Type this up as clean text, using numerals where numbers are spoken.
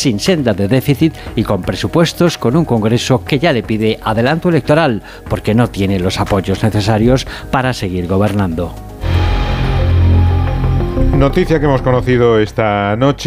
sin senda de déficit y con presupuestos, con un Congreso que ya le pide adelanto electoral porque no tiene los apoyos necesarios para seguir gobernando. Noticia que hemos conocido esta noche.